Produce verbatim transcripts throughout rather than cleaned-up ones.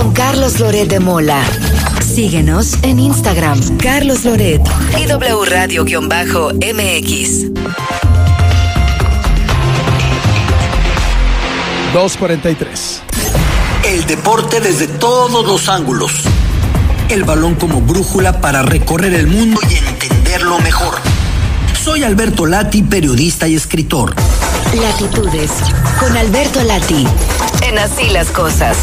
Carlos Loret de Mola. Síguenos en Instagram, Carlos Loret y W Radio-M X. dos cuarenta y tres. El deporte desde todos los ángulos. El balón como brújula para recorrer el mundo y entenderlo mejor. Soy Alberto Lati, periodista y escritor. Latitudes con Alberto Lati. En Así las Cosas.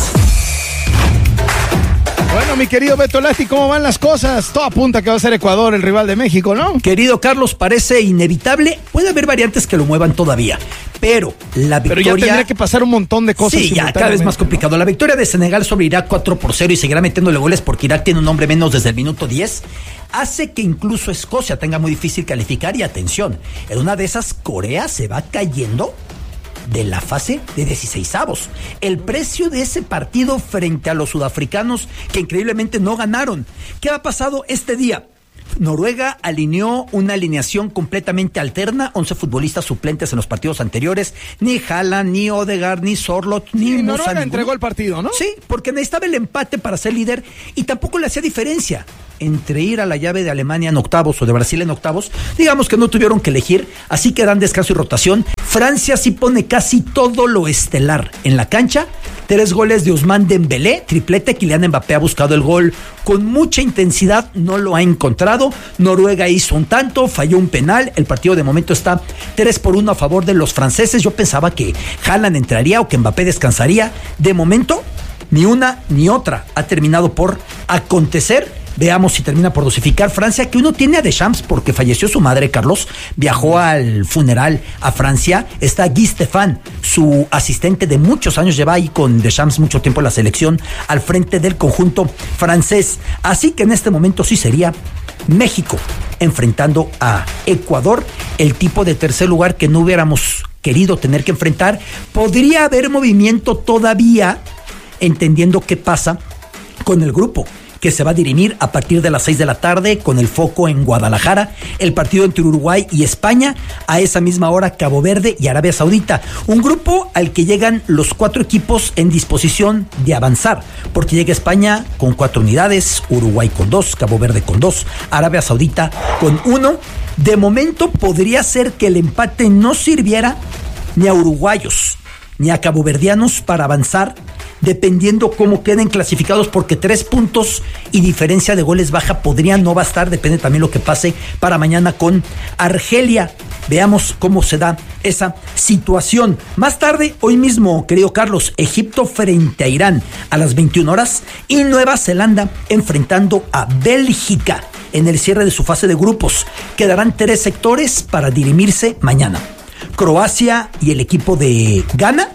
Bueno, mi querido Beto Lati, ¿cómo van las cosas? Todo apunta que va a ser Ecuador el rival de México, ¿no? Querido Carlos, parece inevitable. Puede haber variantes que lo muevan todavía, pero la victoria... Pero ya tendría que pasar un montón de cosas. Sí, ya cada vez más complicado. ¿No? La victoria de Senegal sobre Irak cuatro por cero y seguirá metiéndole goles porque Irak tiene un hombre menos desde el minuto diez, hace que incluso Escocia tenga muy difícil calificar. Y atención, en una de esas Corea se va cayendo de la fase de dieciseisavos. El precio de ese partido frente a los sudafricanos, que increíblemente no ganaron. ¿Qué ha pasado este día? Noruega alineó una alineación completamente alterna, once futbolistas suplentes en los partidos anteriores, ni Haaland, ni Odegaard, ni Sorloth, ni y Musa. Noruega entregó el partido, ¿no? Sí, porque necesitaba el empate para ser líder y tampoco le hacía diferencia entre ir a la llave de Alemania en octavos o de Brasil en octavos. Digamos que no tuvieron que elegir, así que dan descanso y rotación. Francia sí pone casi todo lo estelar en la cancha. Tres goles de Ousmane Dembélé, triplete. Kylian Mbappé ha buscado el gol con mucha intensidad, no lo ha encontrado. Noruega hizo un tanto, falló un penal. El partido de momento está tres por uno a favor de los franceses. Yo pensaba que Haaland entraría o que Mbappé descansaría. De momento, ni una ni otra ha terminado por acontecer. Veamos si termina por dosificar Francia, que uno tiene a Deschamps porque falleció su madre, Carlos. Viajó al funeral a Francia. Está Guy Stéphane, su asistente de muchos años, lleva ahí con Deschamps mucho tiempo en la selección, al frente del conjunto francés. Así que en este momento sí sería México enfrentando a Ecuador, el tipo de tercer lugar que no hubiéramos querido tener que enfrentar. Podría haber movimiento todavía, entendiendo qué pasa con el grupo, que se va a dirimir a partir de las seis de la tarde con el foco en Guadalajara, el partido entre Uruguay y España, a esa misma hora Cabo Verde y Arabia Saudita, un grupo al que llegan los cuatro equipos en disposición de avanzar, porque llega España con cuatro unidades, Uruguay con dos, Cabo Verde con dos, Arabia Saudita con uno. De momento podría ser que el empate no sirviera ni a uruguayos ni a caboverdianos para avanzar, dependiendo cómo queden clasificados, porque tres puntos y diferencia de goles baja podría no bastar, depende también lo que pase para mañana con Argelia. Veamos cómo se da esa situación. Más tarde, hoy mismo, querido Carlos, Egipto frente a Irán a las veintiuna horas y Nueva Zelanda enfrentando a Bélgica en el cierre de su fase de grupos. Quedarán tres sectores para dirimirse mañana. Croacia y el equipo de Ghana.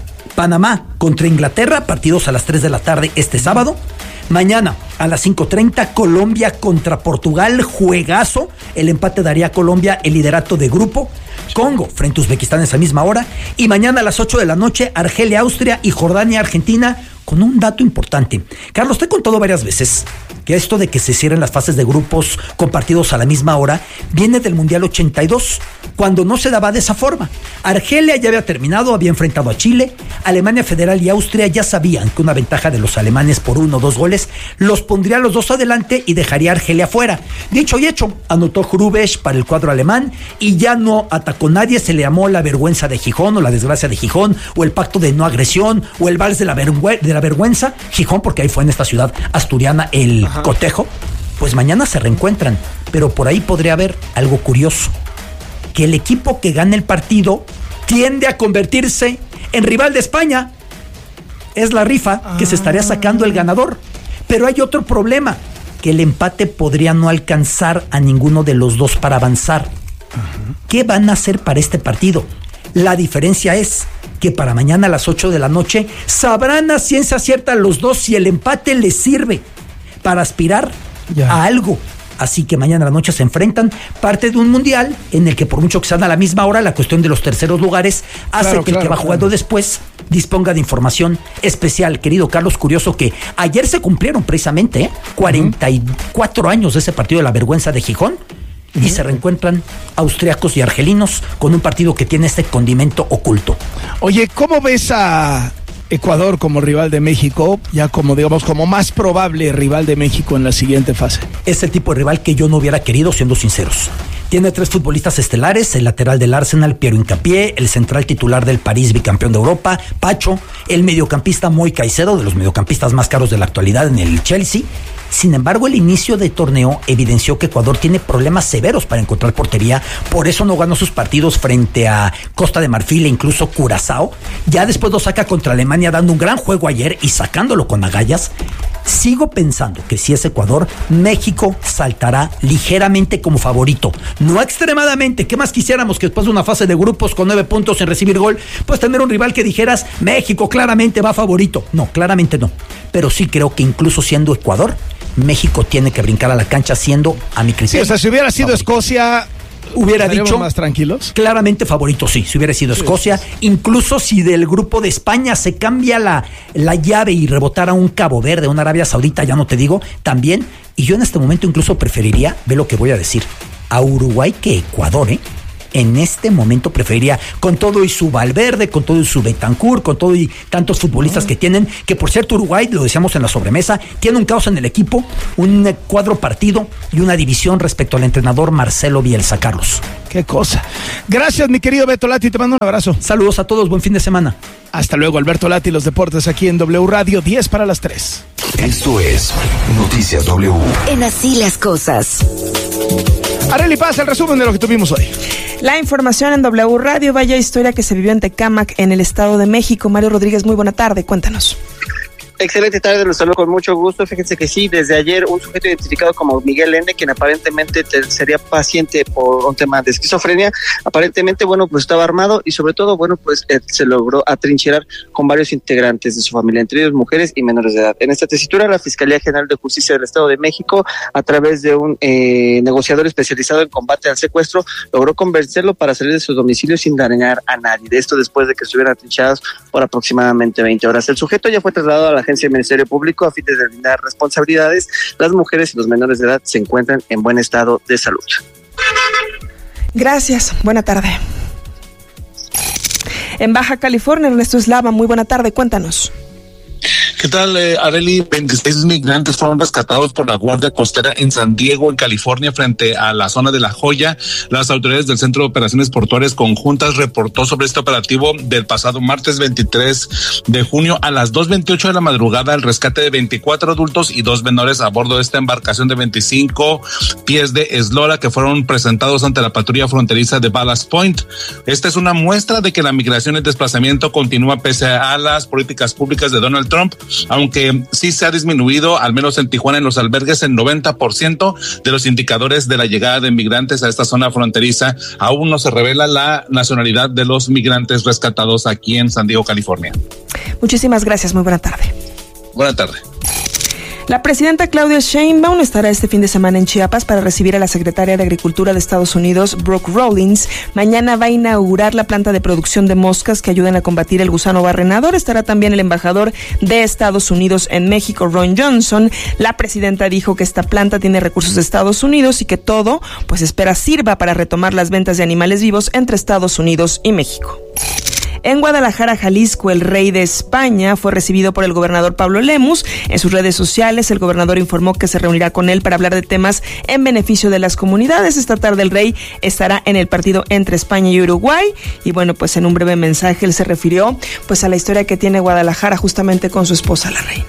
Panamá contra Inglaterra, partidos a las tres de la tarde este sábado. Mañana a las cinco treinta, Colombia contra Portugal, juegazo. El empate daría a Colombia el liderato de grupo. Congo frente a Uzbekistán a esa misma hora. Y mañana a las ocho de la noche, Argelia, Austria y Jordania, Argentina, con un dato importante. Carlos, te he contado varias veces que esto de que se cierren las fases de grupos con partidos a la misma hora viene del Mundial ochenta y dos, cuando no se daba de esa forma. Argelia ya había terminado, había enfrentado a Chile. Alemania Federal y Austria ya sabían que una ventaja de los alemanes por uno o dos goles los pondría a los dos adelante y dejaría a Argelia fuera. Dicho y hecho, anotó Hrubesch para el cuadro alemán y ya no atacó nadie. Se le llamó la vergüenza de Gijón o la desgracia de Gijón o el pacto de no agresión o el vals de la, vergüe- de la vergüenza. Gijón, porque ahí fue en esta ciudad asturiana el Ajá. cotejo. Pues mañana se reencuentran, pero por ahí podría haber algo curioso, que el equipo que gane el partido tiende a convertirse en rival de España. Es la rifa ah. que se estaría sacando el ganador. Pero hay otro problema, que el empate podría no alcanzar a ninguno de los dos para avanzar. Uh-huh. ¿Qué van a hacer para este partido? La diferencia es que para mañana a las ocho de la noche sabrán a ciencia cierta los dos si el empate les sirve para aspirar ya. a algo. Así que mañana a la noche se enfrentan, parte de un mundial en el que por mucho que sean a la misma hora, la cuestión de los terceros lugares hace claro, que claro, el que va jugando claro. después disponga de información especial. Querido Carlos, curioso que ayer se cumplieron precisamente ¿eh? cuarenta y cuatro uh-huh. años de ese partido de la vergüenza de Gijón uh-huh. y se reencuentran austriacos y argelinos con un partido que tiene este condimento oculto. Oye, ¿cómo ves a Ecuador como rival de México, ya como digamos como más probable rival de México en la siguiente fase? Es el tipo de rival que yo no hubiera querido, siendo sinceros. Tiene tres futbolistas estelares: el lateral del Arsenal, Piero Hincapié; el central titular del París, bicampeón de Europa, Pacho; el mediocampista Moi Caicedo, de los mediocampistas más caros de la actualidad en el Chelsea. Sin embargo, el inicio de torneo evidenció que Ecuador tiene problemas severos para encontrar portería, por eso no ganó sus partidos frente a Costa de Marfil e incluso Curazao. Ya después lo saca contra Alemania, dando un gran juego ayer y sacándolo con agallas. Sigo pensando que si es Ecuador, México saltará ligeramente como favorito, no extremadamente. ¿Qué más quisiéramos que después de una fase de grupos con nueve puntos sin recibir gol, pues tener un rival que dijeras, México claramente va favorito? No, claramente no. Pero sí creo que incluso siendo Ecuador, México tiene que brincar a la cancha siendo, a mi criterio, sí, o sea, si hubiera sido favorito. Escocia, hubiera dicho más tranquilos. Claramente favorito, sí, si hubiera sido Escocia. Sí. Incluso si del grupo de España se cambia la, la llave y rebotara un Cabo Verde, una Arabia Saudita, ya no te digo, también. Y yo en este momento incluso preferiría, ve lo que voy a decir, a Uruguay que Ecuador, ¿eh? En este momento preferiría, con todo y su Valverde, con todo y su Bentancur, con todo y tantos futbolistas que tienen, que por cierto Uruguay, lo decíamos en la sobremesa, tiene un caos en el equipo, un cuadro partido y una división respecto al entrenador Marcelo Bielsa, Carlos. Qué cosa. Gracias, mi querido Beto Lati, te mando un abrazo. Saludos a todos, buen fin de semana. Hasta luego, Alberto Lati, los deportes aquí en W Radio, diez para las tres. Esto es Noticias W. En Así las Cosas. Arely Paz, el resumen de lo que tuvimos hoy. La información en W Radio, vaya historia que se vivió en Tecámac, en el Estado de México. Mario Rodríguez, muy buena tarde, cuéntanos. Excelente tarde, los saludo con mucho gusto. Fíjense que sí, desde ayer un sujeto identificado como Miguel N., quien aparentemente te, sería paciente por un tema de esquizofrenia, aparentemente, bueno, pues estaba armado y sobre todo, bueno, pues eh, se logró atrincherar con varios integrantes de su familia, entre ellos mujeres y menores de edad. En esta tesitura, la Fiscalía General de Justicia del Estado de México, a través de un eh, negociador especializado en combate al secuestro, logró convencerlo para salir de su domicilio sin dañar a nadie. De esto después de que estuvieran atrinchados por aproximadamente veinte horas. El sujeto ya fue trasladado a la agencia del Ministerio Público a fin de determinar responsabilidades. Las mujeres y los menores de edad se encuentran en buen estado de salud. Gracias, buena tarde. En Baja California, Ernesto Eslava, muy buena tarde, cuéntanos. ¿Qué tal, eh, Arely? veintiséis migrantes fueron rescatados por la Guardia Costera en San Diego, en California, frente a la zona de La Joya. Las autoridades del Centro de Operaciones Portuarias Conjuntas reportó sobre este operativo del pasado martes veintitrés de junio a las dos veintiocho de la madrugada, el rescate de veinticuatro adultos y dos menores a bordo de esta embarcación de veinticinco pies de eslora que fueron presentados ante la patrulla fronteriza de Ballast Point. Esta es una muestra de que la migración y desplazamiento continúa pese a las políticas públicas de Donald Trump, aunque sí se ha disminuido, al menos en Tijuana, en los albergues, el noventa por ciento de los indicadores de la llegada de migrantes a esta zona fronteriza. Aún no se revela la nacionalidad de los migrantes rescatados aquí en San Diego, California. Muchísimas gracias, muy buena tarde. Buena tarde. La presidenta Claudia Sheinbaum estará este fin de semana en Chiapas para recibir a la secretaria de Agricultura de Estados Unidos, Brooke Rollins. Mañana va a inaugurar la planta de producción de moscas que ayudan a combatir el gusano barrenador. Estará también el embajador de Estados Unidos en México, Ron Johnson. La presidenta dijo que esta planta tiene recursos de Estados Unidos y que todo, pues espera, sirva para retomar las ventas de animales vivos entre Estados Unidos y México. En Guadalajara, Jalisco, el rey de España fue recibido por el gobernador Pablo Lemus. En sus redes sociales, el gobernador informó que se reunirá con él para hablar de temas en beneficio de las comunidades. Esta tarde el rey estará en el partido entre España y Uruguay. Y bueno, pues en un breve mensaje él se refirió pues a la historia que tiene Guadalajara justamente con su esposa, la reina.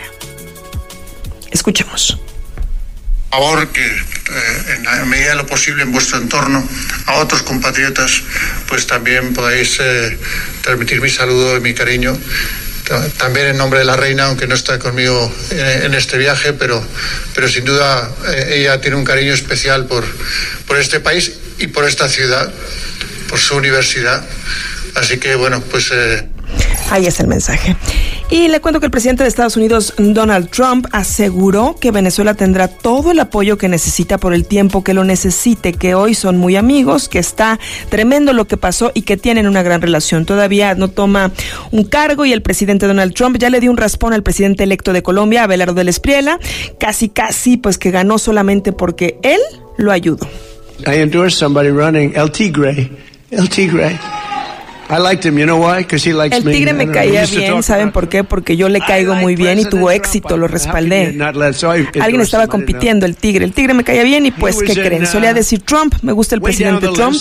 Escuchemos. Por favor, que eh, en la medida de lo posible en vuestro entorno a otros compatriotas pues también podáis eh, transmitir mi saludo y mi cariño, también en nombre de la reina, aunque no está conmigo en, en este viaje, pero, pero sin duda eh, ella tiene un cariño especial por, por este país y por esta ciudad, por su universidad, así que bueno, pues... Eh... Ahí está el mensaje. Y le cuento que el presidente de Estados Unidos, Donald Trump, aseguró que Venezuela tendrá todo el apoyo que necesita por el tiempo que lo necesite, que hoy son muy amigos, que está tremendo lo que pasó y que tienen una gran relación. Todavía no toma un cargo y el presidente Donald Trump ya le dio un raspón al presidente electo de Colombia, Abelardo del Espriella, casi casi pues que ganó solamente porque él lo ayudó. I endorse somebody running El Tigre, El Tigre. El tigre me caía bien, ¿saben por qué? Porque yo le caigo muy bien y tuvo éxito, lo respaldé. Alguien estaba compitiendo, el tigre. El tigre me caía bien y pues, ¿qué creen? Solía decir Trump, me gusta el presidente Trump.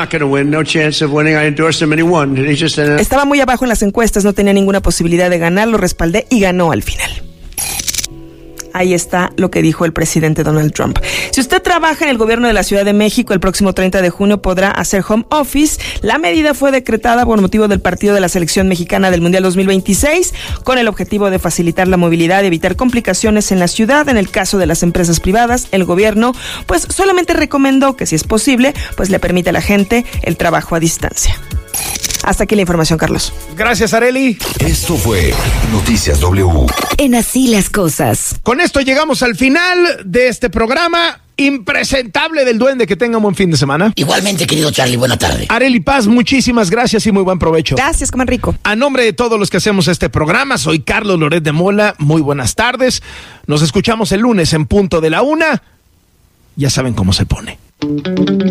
Estaba muy abajo en las encuestas, no tenía ninguna posibilidad de ganar, lo respaldé y ganó al final. Ahí está lo que dijo el presidente Donald Trump. Si usted trabaja en el gobierno de la Ciudad de México, el próximo treinta de junio podrá hacer home office. La medida fue decretada por motivo del partido de la selección mexicana del Mundial dos mil veintiséis, con el objetivo de facilitar la movilidad y evitar complicaciones en la ciudad. En el caso de las empresas privadas, el gobierno pues solamente recomendó que si es posible, pues le permite a la gente el trabajo a distancia. Hasta aquí la información, Carlos. Gracias, Arely. Esto fue Noticias W. En Así las Cosas. Con esto llegamos al final de este programa impresentable del Duende. Que tenga un buen fin de semana. Igualmente, querido Charlie, buena tarde. Arely Paz, muchísimas gracias y muy buen provecho. Gracias, coman rico. A nombre de todos los que hacemos este programa, soy Carlos Loret de Mola. Muy buenas tardes. Nos escuchamos el lunes en punto de la una. Ya saben cómo se pone.